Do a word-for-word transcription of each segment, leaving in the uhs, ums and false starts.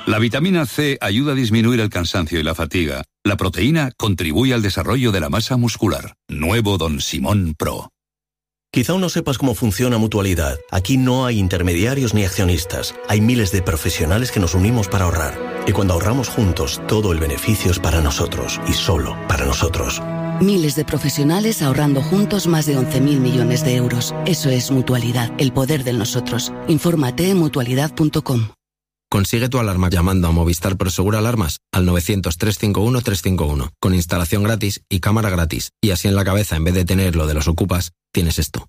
La vitamina C ayuda a disminuir el cansancio y la fatiga. La proteína contribuye al desarrollo de la masa muscular. Nuevo Don Simón Pro. Quizá aún no sepas cómo funciona Mutualidad. Aquí no hay intermediarios ni accionistas. Hay miles de profesionales que nos unimos para ahorrar. Y cuando ahorramos juntos, todo el beneficio es para nosotros y solo para nosotros. Miles de profesionales ahorrando juntos más de once mil millones de euros. Eso es Mutualidad, el poder del nosotros. Infórmate en mutualidad punto com. Consigue tu alarma llamando a Movistar Prosegur Alarmas al novecientos, trescientos cincuenta y uno, trescientos cincuenta y uno, con instalación gratis y cámara gratis. Y así en la cabeza, en vez de tener lo de los ocupas, tienes esto.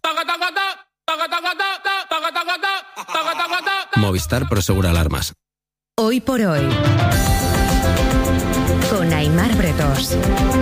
Movistar Prosegur Alarmas. Hoy por hoy, con Aimar Bretos.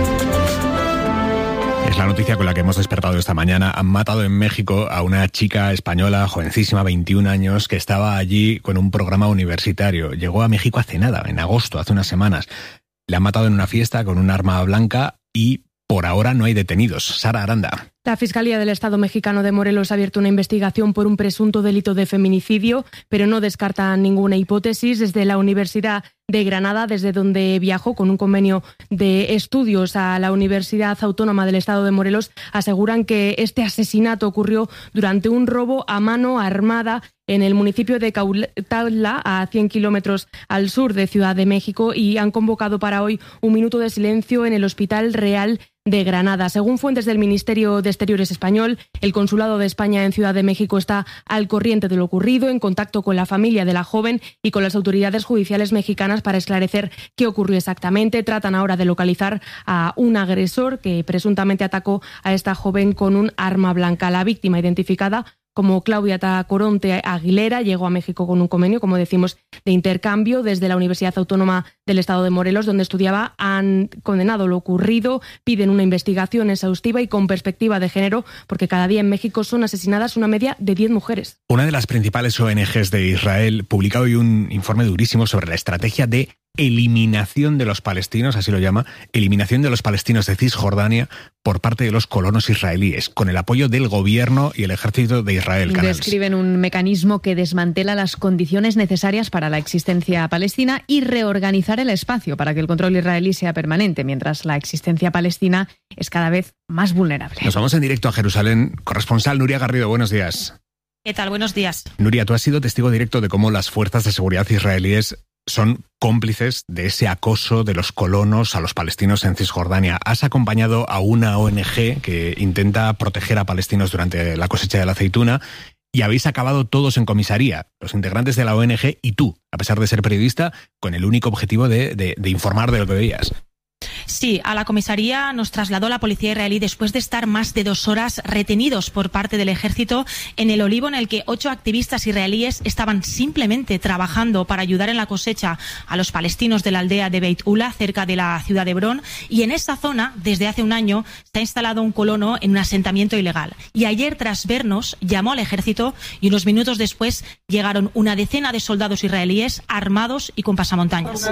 Es la noticia con la que hemos despertado esta mañana. Han matado en México a una chica española, jovencísima, veintiún años, que estaba allí con un programa universitario. Llegó a México hace nada, en agosto, hace unas semanas. Le han matado en una fiesta con un arma blanca y por ahora no hay detenidos. Sara Aranda. La Fiscalía del Estado mexicano de Morelos ha abierto una investigación por un presunto delito de feminicidio, pero no descarta ninguna hipótesis. Desde la Universidad de Granada, desde donde viajó con un convenio de estudios a la Universidad Autónoma del Estado de Morelos, aseguran que este asesinato ocurrió durante un robo a mano armada en el municipio de Cuautla, a cien kilómetros al sur de Ciudad de México, y han convocado para hoy un minuto de silencio en el Hospital Real de Granada. Según fuentes del Ministerio de Exteriores español, el Consulado de España en Ciudad de México está al corriente de lo ocurrido, en contacto con la familia de la joven y con las autoridades judiciales mexicanas para esclarecer qué ocurrió exactamente. Tratan ahora de localizar a un agresor que presuntamente atacó a esta joven con un arma blanca. La víctima, identificada como Claudia Tacoronte Aguilera, llegó a México con un convenio, como decimos, de intercambio. Desde la Universidad Autónoma del Estado de Morelos, donde estudiaba, han condenado lo ocurrido, piden una investigación exhaustiva y con perspectiva de género, porque cada día en México son asesinadas una media de diez mujeres. Una de las principales O N Ges de Israel publica hoy un informe durísimo sobre la estrategia de eliminación de los palestinos, así lo llama, eliminación de los palestinos de Cisjordania por parte de los colonos israelíes, con el apoyo del gobierno y el ejército de Israel. Canals. Describen un mecanismo que desmantela las condiciones necesarias para la existencia palestina y reorganizar el espacio para que el control israelí sea permanente, mientras la existencia palestina es cada vez más vulnerable. Nos vamos en directo a Jerusalén. Corresponsal Nuria Garrido, buenos días. ¿Qué tal? Buenos días. Nuria, tú has sido testigo directo de cómo las fuerzas de seguridad israelíes son cómplices de ese acoso de los colonos a los palestinos en Cisjordania. Has acompañado a una O N Ge que intenta proteger a palestinos durante la cosecha de la aceituna y habéis acabado todos en comisaría, los integrantes de la O N Ge y tú, a pesar de ser periodista, con el único objetivo de, de, de informar de lo que veías. Sí, a la comisaría nos trasladó la policía israelí después de estar más de dos horas retenidos por parte del ejército en el olivo, en el que ocho activistas israelíes estaban simplemente trabajando para ayudar en la cosecha a los palestinos de la aldea de Beit Ula, cerca de la ciudad de Hebrón. Y en esa zona, desde hace un año, se ha instalado un colono en un asentamiento ilegal. Y ayer, tras vernos, llamó al ejército y unos minutos después llegaron una decena de soldados israelíes armados y con pasamontañas.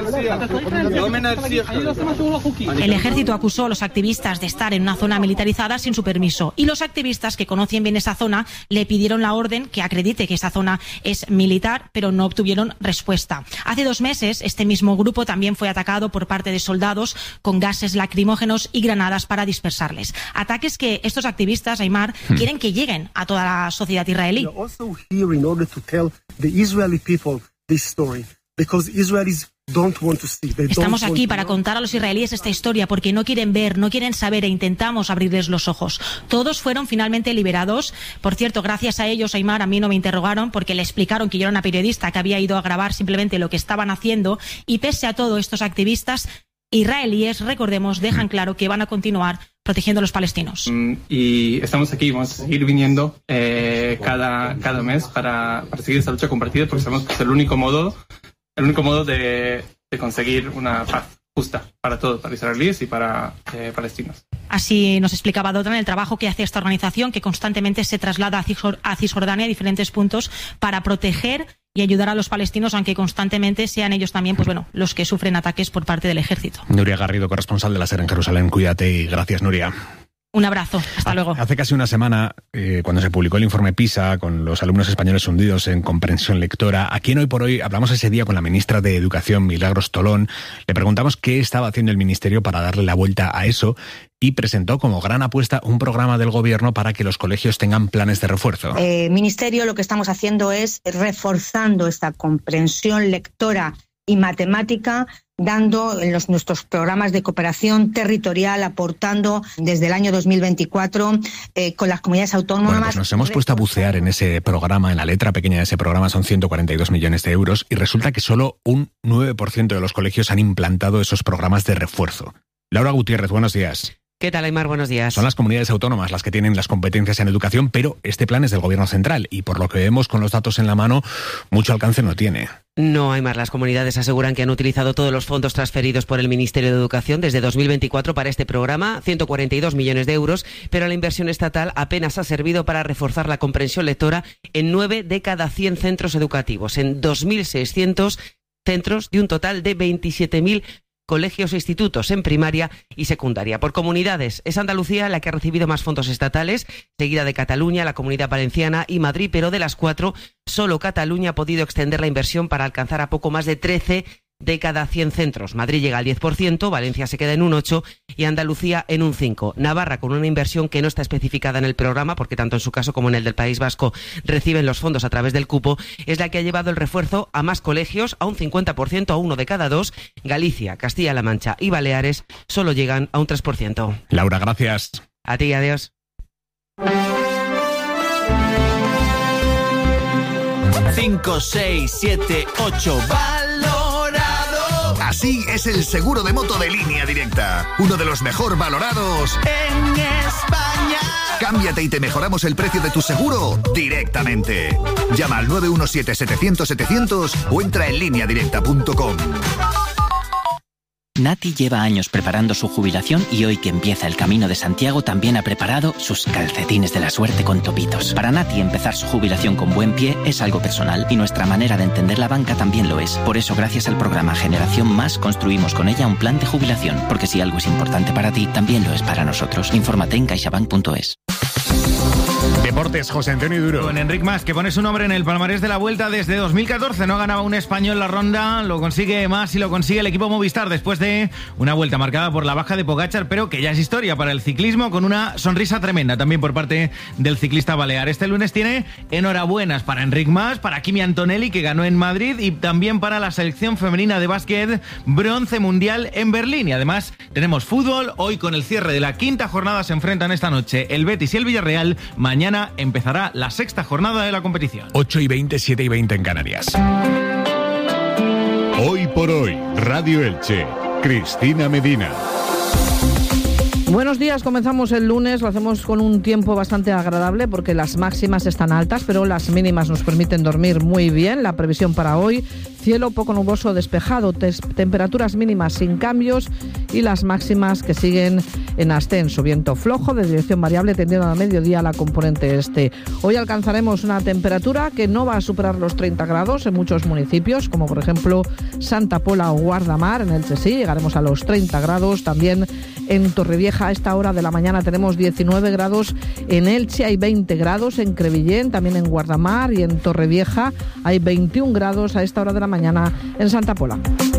El ejército acusó a los activistas de estar en una zona militarizada sin su permiso, y los activistas, que conocen bien esa zona, le pidieron la orden que acredite que esa zona es militar, pero no obtuvieron respuesta. Hace dos meses este mismo grupo también fue atacado por parte de soldados con gases lacrimógenos y granadas para dispersarles. Ataques que estos activistas, Aimar, hmm. quieren que lleguen a toda la sociedad israelí. Estamos aquí para contar a los israelíes esta historia porque no quieren ver, no quieren saber, e intentamos abrirles los ojos. Todos fueron finalmente liberados. Por cierto, gracias a ellos, Aimar, a mí no me interrogaron porque le explicaron que yo era una periodista que había ido a grabar simplemente lo que estaban haciendo, y pese a todo, estos activistas israelíes, recordemos, dejan claro que van a continuar protegiendo a los palestinos. Y estamos aquí, vamos a seguir viniendo eh, cada, cada mes para, para seguir esta lucha compartida, porque sabemos que es el único modo el único modo de, de conseguir una paz justa para todos, para israelíes y para eh, palestinos. Así nos explicaba Dotran el trabajo que hace esta organización, que constantemente se traslada a Cisjordania a diferentes puntos para proteger y ayudar a los palestinos, aunque constantemente sean ellos también, pues bueno, los que sufren ataques por parte del ejército. Nuria Garrido, corresponsal de la SER en Jerusalén. Cuídate y gracias, Nuria. Un abrazo, hasta luego. Hace casi una semana, eh, cuando se publicó el informe PISA, con los alumnos españoles hundidos en comprensión lectora, aquí en Hoy por Hoy hablamos ese día con la ministra de Educación, Milagros Tolón. Le preguntamos qué estaba haciendo el Ministerio para darle la vuelta a eso y presentó como gran apuesta un programa del Gobierno para que los colegios tengan planes de refuerzo. Eh, Ministerio, lo que estamos haciendo es reforzando esta comprensión lectora y matemática, dando en los, nuestros programas de cooperación territorial, aportando desde el año dos mil veinticuatro eh, con las comunidades autónomas. Bueno, pues nos hemos puesto a bucear en ese programa, en la letra pequeña de ese programa son ciento cuarenta y dos millones de euros y resulta que solo un nueve por ciento de los colegios han implantado esos programas de refuerzo. Laura Gutiérrez, buenos días. ¿Qué tal, Aymar? Buenos días. Son las comunidades autónomas las que tienen las competencias en educación, pero este plan es del Gobierno central y por lo que vemos con los datos en la mano, mucho alcance no tiene. No, Aymar, las comunidades aseguran que han utilizado todos los fondos transferidos por el Ministerio de Educación desde dos mil veinticuatro para este programa, ciento cuarenta y dos millones de euros, pero la inversión estatal apenas ha servido para reforzar la comprensión lectora en nueve de cada cien centros educativos, en dos mil seiscientos centros de un total de veintisiete mil colegios e institutos en primaria y secundaria. Por comunidades, es Andalucía la que ha recibido más fondos estatales, seguida de Cataluña, la Comunidad Valenciana y Madrid, pero de las cuatro, solo Cataluña ha podido extender la inversión para alcanzar a poco más de trece de cada cien centros. Madrid llega al diez por ciento, Valencia se queda en un ocho por ciento y Andalucía en un cinco por ciento. Navarra, con una inversión que no está especificada en el programa, porque tanto en su caso como en el del País Vasco reciben los fondos a través del cupo, es la que ha llevado el refuerzo a más colegios, a un cincuenta por ciento, a uno de cada dos. Galicia, Castilla-La Mancha y Baleares solo llegan a un tres por ciento. Laura, gracias. A ti, adiós. cinco, seis, siete, ocho, valorado. Así es el seguro de moto de Línea Directa, uno de los mejor valorados en España. Cámbiate y te mejoramos el precio de tu seguro directamente. Llama al nueve uno siete, setecientos, setecientos o entra en línea directa punto com. Nati lleva años preparando su jubilación y hoy que empieza el Camino de Santiago también ha preparado sus calcetines de la suerte con topitos. Para Nati empezar su jubilación con buen pie es algo personal y nuestra manera de entender la banca también lo es. Por eso gracias al programa Generación Más construimos con ella un plan de jubilación, porque si algo es importante para ti, también lo es para nosotros. Infórmate en caixabank punto es. Deportes, José Antonio Duro. Con Enric Mas, que pone su nombre en el palmarés de la Vuelta desde dos mil catorce. No ganaba un español la ronda, lo consigue Mas y lo consigue el equipo Movistar después de una vuelta marcada por la baja de Pogačar, pero que ya es historia para el ciclismo, con una sonrisa tremenda también por parte del ciclista balear. Este lunes tiene enhorabuenas para Enric Mas, para Kimi Antonelli, que ganó en Madrid, y también para la selección femenina de básquet, bronce mundial en Berlín. Y además tenemos fútbol. Hoy, con el cierre de la quinta jornada, se enfrentan esta noche el Betis y el Villarreal. Mañana empezará la sexta jornada de la competición. ocho y veinte, siete y veinte en Canarias. Hoy por hoy, Radio Elche, Cristina Medina. Buenos días, comenzamos el lunes, lo hacemos con un tiempo bastante agradable porque las máximas están altas, pero las mínimas nos permiten dormir muy bien. La previsión para hoy: cielo poco nuboso despejado, temperaturas mínimas sin cambios y las máximas que siguen en ascenso. Viento flojo de dirección variable tendiendo a mediodía a la componente este. Hoy alcanzaremos una temperatura que no va a superar los treinta grados en muchos municipios, como por ejemplo Santa Pola o Guardamar. En Elche sí, llegaremos a los treinta grados. También en Torrevieja a esta hora de la mañana tenemos diecinueve grados. En Elche hay veinte grados, en Crevillén, también en Guardamar y en Torrevieja hay veintiún grados a esta hora de la mañana en Santa Pola.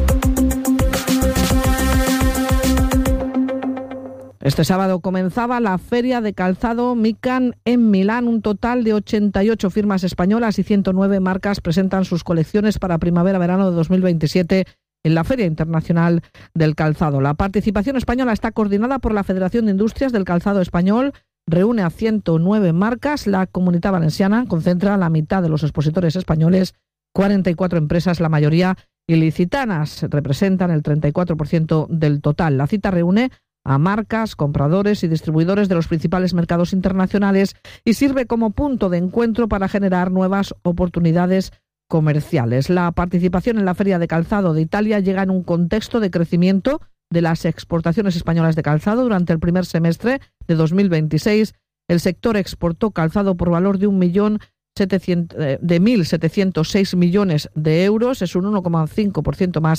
Este sábado comenzaba la Feria de Calzado Mican en Milán. Un total de ochenta y ocho firmas españolas y ciento nueve marcas presentan sus colecciones para primavera-verano de dos mil veintisiete en la Feria Internacional del Calzado. La participación española está coordinada por la Federación de Industrias del Calzado Español. Reúne a ciento nueve marcas. La Comunitat Valenciana concentra la mitad de los expositores españoles, cuarenta y cuatro empresas, la mayoría ilicitanas, representan el treinta y cuatro por ciento del total. La cita reúne a marcas, compradores y distribuidores de los principales mercados internacionales y sirve como punto de encuentro para generar nuevas oportunidades comerciales. La participación en la Feria de Calzado de Italia llega en un contexto de crecimiento de las exportaciones españolas de calzado. Durante el primer semestre de dos mil veintiséis, el sector exportó calzado por valor de un millón setecientos de mil setecientos seis millones de euros. Es un uno coma cinco por ciento más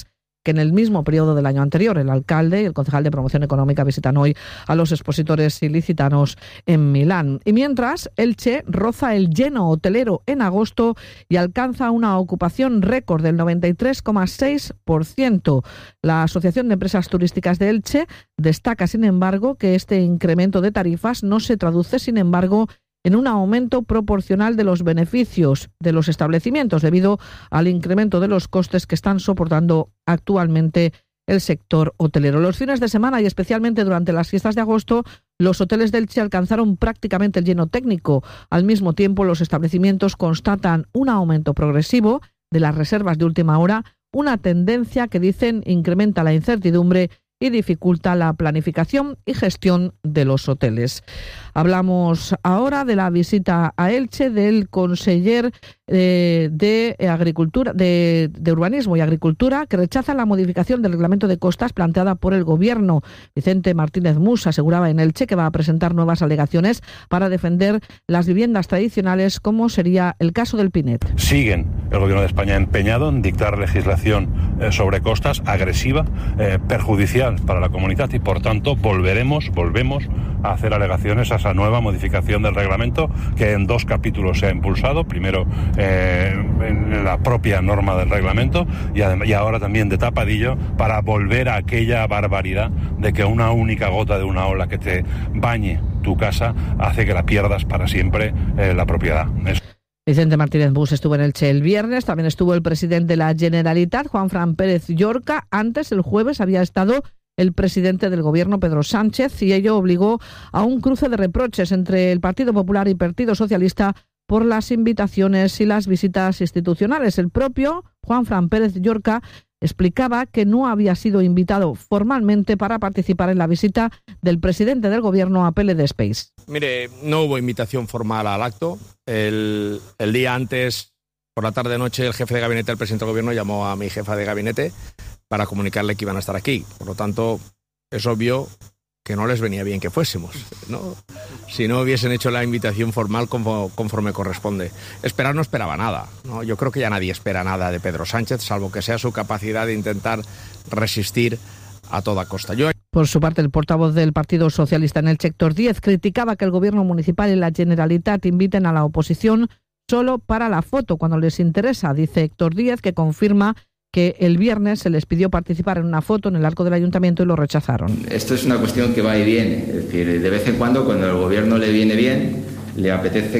que en el mismo periodo del año anterior. El alcalde y el concejal de Promoción Económica visitan hoy a los expositores ilicitanos en Milán. Y mientras, Elche roza el lleno hotelero en agosto y alcanza una ocupación récord del noventa y tres coma seis por ciento. La Asociación de Empresas Turísticas de Elche destaca, sin embargo, que este incremento de tarifas no se traduce, sin embargo, en un aumento proporcional de los beneficios de los establecimientos debido al incremento de los costes que están soportando actualmente el sector hotelero. Los fines de semana y especialmente durante las fiestas de agosto, los hoteles de Elche alcanzaron prácticamente el lleno técnico. Al mismo tiempo, los establecimientos constatan un aumento progresivo de las reservas de última hora, una tendencia que dicen incrementa la incertidumbre y dificulta la planificación y gestión de los hoteles. Hablamos ahora de la visita a Elche del conseller eh, de Agricultura, de, de Urbanismo y Agricultura, que rechaza la modificación del reglamento de costas planteada por el Gobierno. Vicente Martínez Mus aseguraba en Elche que va a presentar nuevas alegaciones para defender las viviendas tradicionales, como sería el caso del Pinet. Siguen el Gobierno de España empeñado en dictar legislación eh, sobre costas agresiva, eh, perjudicial para la comunidad, y por tanto volveremos, volvemos a hacer alegaciones a esa nueva modificación del reglamento que en dos capítulos se ha impulsado, primero eh, en la propia norma del reglamento y, y ahora también de tapadillo, para volver a aquella barbaridad de que una única gota de una ola que te bañe tu casa hace que la pierdas para siempre eh, la propiedad. Es... Vicente Martínez Mus estuvo en Elche el viernes, también estuvo el presidente de la Generalitat, Juanfran Pérez Llorca. Antes, el jueves, había estado el presidente del Gobierno, Pedro Sánchez, y ello obligó a un cruce de reproches entre el Partido Popular y Partido Socialista por las invitaciones y las visitas institucionales. El propio Juanfran Pérez Llorca explicaba que no había sido invitado formalmente para participar en la visita del presidente del Gobierno a P L D Space. Mire, no hubo invitación formal al acto. El, el día antes, por la tarde-noche, el jefe de gabinete del presidente del Gobierno llamó a mi jefa de gabinete para comunicarle que iban a estar aquí. Por lo tanto, es obvio que no les venía bien que fuésemos, ¿no? Si no hubiesen hecho la invitación formal conforme corresponde. Esperar no esperaba nada, ¿no? Yo creo que ya nadie espera nada de Pedro Sánchez, salvo que sea su capacidad de intentar resistir a toda costa. Yo... Por su parte, el portavoz del Partido Socialista en Elche, Héctor Díez, criticaba que el Gobierno municipal y la Generalitat inviten a la oposición solo para la foto, cuando les interesa. Dice Héctor Díez que confirma que el viernes se les pidió participar en una foto en el arco del ayuntamiento y lo rechazaron. Esto es una cuestión que va y viene. Es decir, de vez en cuando, cuando al Gobierno le viene bien, le apetece